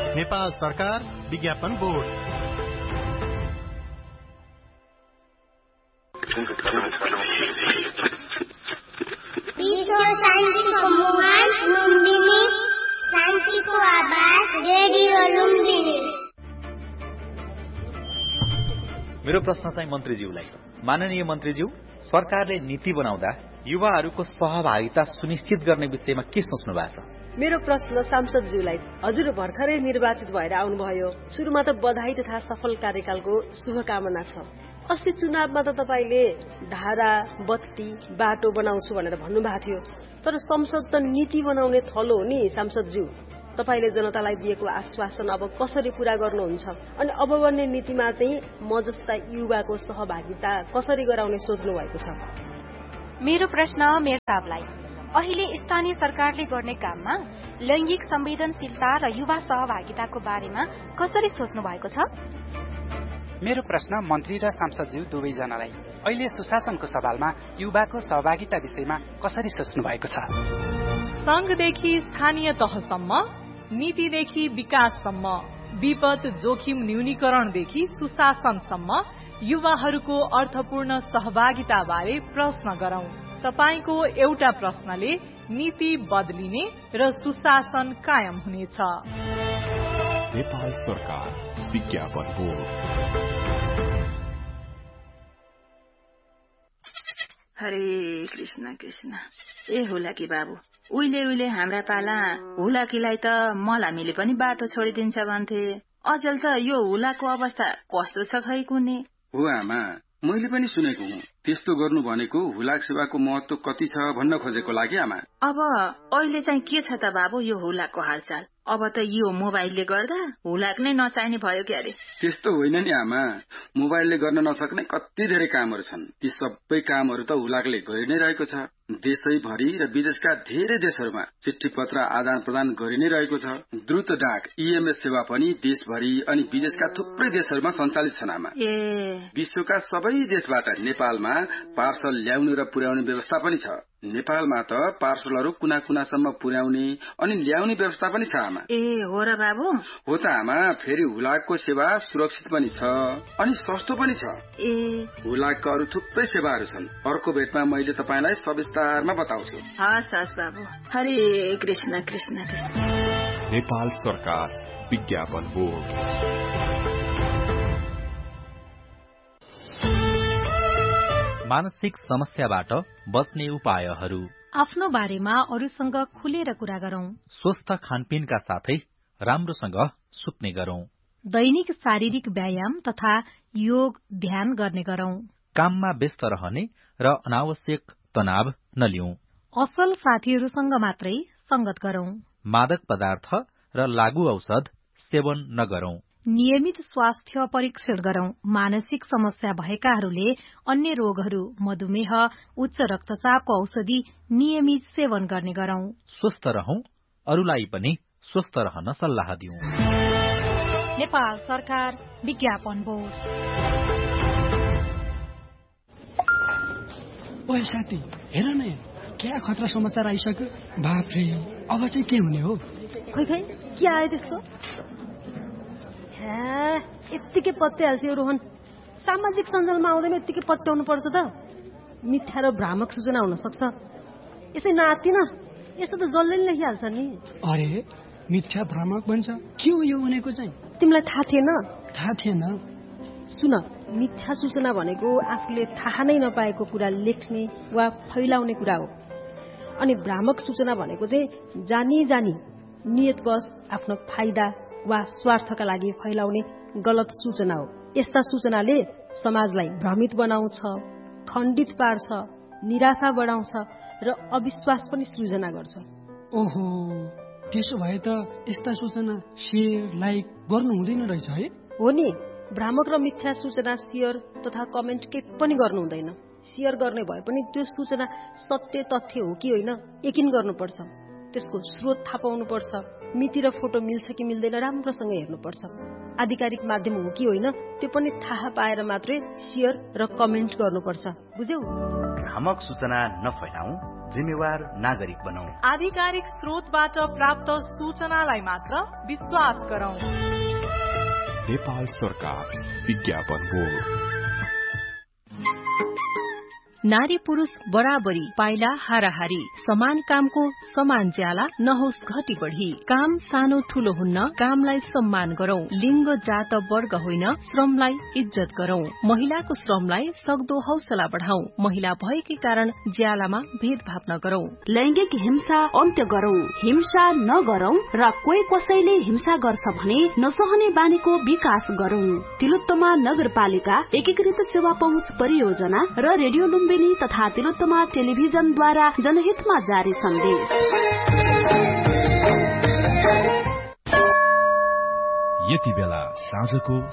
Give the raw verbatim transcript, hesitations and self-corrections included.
नेपाल सरकार विज्ञापन बोर्ड। विश्व शान्तिको मुहान लुम्बिनी, शान्तिको आवाज रेडियो लुम्बिनी। मेरो प्रश्न चाहिँ मन्त्रीज्यूलाई। माननीय मन्त्रीज्यू, सरकारले नीति बनाउँदा युवाहरूको सहभागिता सुनिश्चित गर्ने विषयमा के सोच्नु भएको छ? मेरो प्रश्न सांसदज्यूलाई। हजुर भर्खरै निर्वाचित भएर आउनुभयो। सुरुमा त बधाई तथा सफल कार्यकालको शुभकामना छ। अस्ति चुनावमा त तपाईले धारा, बत्ती, बाटो बनाउँछु भनेर भन्नुभएको थियो। तर संसद त नीति बनाउने थलो हो नि सांसदज्यू। तपाईले जनतालाई दिएको आश्वासन अब कसरी पूरा गर्नुहुन्छ? अनि अब बन्ने नीतिमा चाहिँ म जस्ता युवाको सहभागिता कसरी गराउने सोच्नु भएको छ? मेरो प्रश्न मेयर साहबलाई। अहिले स्थानीय सरकारले गर्ने काममा लैंगिक संवेदनशीलता र युवा सहभागिताको बारेमा कसरी सोच्नु भएको छ? मेरो प्रश्न मन्त्री र सांसदज्यू दुवैजनालाई। अहिले सुशासनको सवालमा युवाको सहभागिता विषयमा कसरी सोच्नु भएको छ? संघदेखि स्थानीय तहसम्म, नीतिदेखि विकाससम्म, विपद जोखिम न्यूनीकरणदेखि सुशासनसम्म युवाहरूको अर्थपूर्ण सहभागिता बारे प्रश्न गरौं। तपाईको एउटा प्रश्नले नीति बदलिने र सुशासन कायम हुनेछ। नेपाल सरकार विज्ञापन बोर्ड। हरे कृष्ण कृष्ण। ए हुलाकी बाबु, उहिले उहिले हाम्रा पाला हुलाकीलाई त मलामीले पनि बाटो छोडिदिन्छ भन्थे। अचेल त यो हुलाको अवस्था कस्तो छ खै कुने? हो आमा, मैले पनि सुनेको हुँ। त्यस्तो गर्नु भनेको हुलाक सेवाको महत्व कति छ भन्न खोजेको लागि आमा। अब अहिले चाहिँ के छ त बाबु यो हुलाकको हालचाल? अब त यो मोबाइलले गर्दा हुलाक नै नचाहिने भयो क्यारे? त्यस्तो होइन नि आमा, मोबाइलले गर्न नसक्ने कति धेरै कामहरू छन्। ती सबै कामहरू त हुलाकले गरि नै रहेको छ। देशैभरि र विदेशका धेरै देशहरूमा चिठी पत्र आदान प्रदान गरि नै रहेको छ। द्रुत डाक ईएमएस सेवा पनि देशभरि अनि विदेशका थुप्रै देशहरूमा सञ्चालित छन् आमा। ए विश्वका सबै देशबाट नेपालमा पार्सल ल्याउनु र पुर्याउने व्यवस्था पनि छ। नेपालमा त पार्सलहरू कुना कुनासम्म पुर्याउने अनि ल्याउने व्यवस्था पनि छ आमा। ए हो र बाबु? हो त आमा। फेरि हुलाकको सेवा सुरक्षित पनि छ अनि सस्तो पनि छ। ए हुलाकका अरू थुप्रै सेवाहरू छन्। अर्को भेटमा मैले तपाईलाई सविस्तारमा बताउँछु। हस् हस् बाबु। हरे कृष्ण कृष्ण कृष्ण। नेपाल सरकार विज्ञापन बोर्ड। मानसिक समस्याबाट बच्ने उपायहरू। आफ्नो बारेमा अरूसँग खुलेर कुरा गरौं। स्वस्थ खानपिनका साथै राम्रोसँग सुत्ने गरौं। दैनिक शारीरिक व्यायाम तथा योग ध्यान गर्ने गरौं। काममा व्यस्त रहने र अनावश्यक तनाव नलिउँ। असल साथीहरूसँग मात्रै संगत गरौं। मादक पदार्थ र लागू औषध सेवन नगरौं। नियमित स्वास्थ्य परीक्षण गरौं। मानसिक समस्या भएकाहरूले अन्य रोगहरू, मधुमेह, उच्च रक्तचापको औषधि नियमित सेवन गर्ने गरौं। स्वस्थ रहौं, अरूलाई पनि स्वस्थ रहन सल्लाह दिउँ। नेपाल सरकार विज्ञापन बोर्ड। ओए साथी, हेर न, क्या खतरा समाचार आइसक्यो। बाफ्रे, अब चाहिँ के हुने हो? खै खै के आयो त्यस्तो? यत्तिकै पत्याइहाल्छ यो रोहन। सामाजिक सञ्जालमा आउँदैन यत्तिकै पत्याउनु पर्छ त। मिथ्या र भ्रामक सूचना हुन सक्छ। यसै नाति न, यस्तो त जसले नि लेखिहाल्छ नि। अरे मिथ्या भ्रामक भन्छ, के हो यो भनेको चाहिँ? तिमीलाई थाहा थिएन? थाहा थिएन। सुन, मिथ्या सूचना भनेको आफूले थाहा नै नपाएको कुरा लेख्ने वा फैलाउने कुरा हो। अनि भ्रामक सूचना भनेको चाहिँ जानी जानी नियतवश आफ्नो फाइदा वा स्वार्थका लागि फैलाउने गलत सूचना हो। यस्ता सूचनाले समाजलाई भ्रमित बनाउँछ, खण्डित पार्छ, निराशा बढाउँछ र अविश्वास पनि सृजना गर्छ। ओहो, त्यसो भए त यस्ता सूचना शेयर लाइक गर्नु हुँदैन रहेछ है? हो नि, भ्रामक र मिथ्या सूचना शेयर तथा कमेन्ट के पनि गर्नु हुँदैन। शेयर गर्ने भए पनि त्यो सूचना सत्य तथ्य हो कि होइन यकिन गर्नुपर्छ। त्यसको स्रोत थाहा पाउनुपर्छ। मिति र फोटो मिल्छ कि मिल्दैन राम्रोसँग हेर्नुपर्छ। आधिकारिक माध्यम हो कि होइन त्यो पनि थाहा पाएर मात्रै शेयर र कमेन्ट गर्नुपर्छ। बुझ्यौ? भ्रामक सूचना नफैलाऊ, जिम्मेवार नागरिक बनौं। आधिकारिक स्रोतबाट प्राप्त सूचनालाई मात्र विश्वास गरौं। नेपाल सरकार विज्ञापन बोर्ड। नारी पुरुष बराबरी, पाइला हाराहारी, समान कामको समान ज्याला नहोस् घटी बढ़ी। काम सानो ठूलो हुन्न, कामलाई सम्मान गरौं। लिंग जात वर्ग होइन, श्रमलाई इज्जत गरौं। महिलाको श्रमलाई सक्दो हौसला बढ़ाउँ। महिला भएकै कारण ज्यालामा भेदभाव नगरौं। लैंगिक हिंसा अन्त्य गरौं। हिंसा नगरौं र कोही कसैले हिंसा गर्छ भने नसहने बानीको विकास गरौं। तिलोत्तमा नगरपालिका एकीकृत सेवा पहुँच परियोजना र रेडियो लुम्बिनी तथा तिलोत्तमा टेलिभिजनद्वारा जनहितमा जारी सन्देश। यति बेला साँझको